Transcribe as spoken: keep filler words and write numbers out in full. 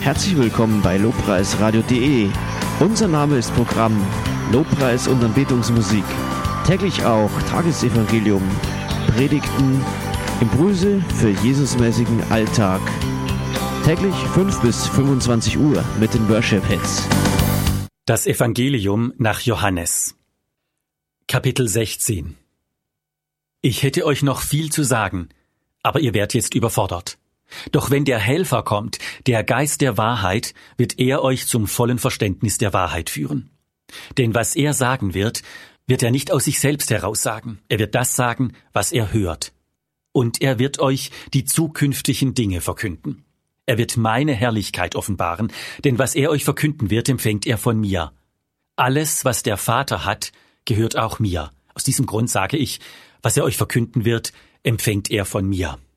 Herzlich willkommen bei lobpreisradio punkt de. Unser Name ist Programm Lobpreis und Anbetungsmusik. Täglich auch Tagesevangelium, Predigten, Impulse für Jesusmäßigen Alltag. Täglich fünf bis fünfundzwanzig Uhr mit den Worship Hits. Das Evangelium nach Johannes. Kapitel sechzehn. Ich hätte euch noch viel zu sagen, aber ihr werdet jetzt überfordert. Doch wenn der Helfer kommt, der Geist der Wahrheit, wird er euch zum vollen Verständnis der Wahrheit führen. Denn was er sagen wird, wird er nicht aus sich selbst heraus sagen. Er wird das sagen, was er hört. Und er wird euch die zukünftigen Dinge verkünden. Er wird meine Herrlichkeit offenbaren, denn was er euch verkünden wird, empfängt er von mir. Alles, was der Vater hat, gehört auch mir. Aus diesem Grund sage ich, was er euch verkünden wird, empfängt er von mir.